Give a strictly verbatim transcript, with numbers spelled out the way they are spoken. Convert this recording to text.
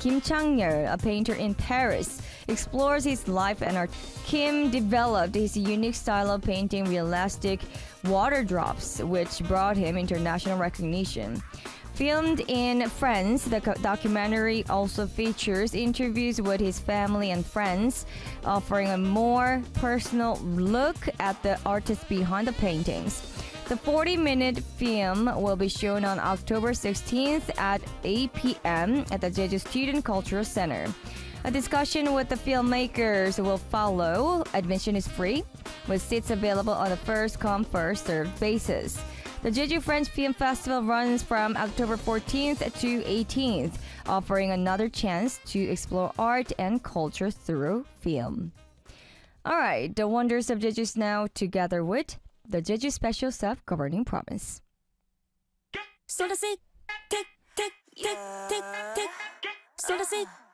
Kim Chang-yeol, a painter in Paris, explores his life and art. Kim developed his unique style of painting realistic water drops, which brought him international recognition. Filmed in France, the documentary also features interviews with his family and friends, offering a more personal look at the artists behind the paintings. The forty-minute film will be shown on October sixteenth at eight p.m. at the Jeju Student Cultural Center. A discussion with the filmmakers will follow. Admission is free, with seats available on a first-come, first-served basis. The Jeju French Film Festival runs from October fourteenth to eighteenth, offering another chance to explore art and culture through film. Alright, the wonders of Jeju now together with the Jeju Special Self-Governing Province. So to say, tick, tick, tick, tick, tick. So to say,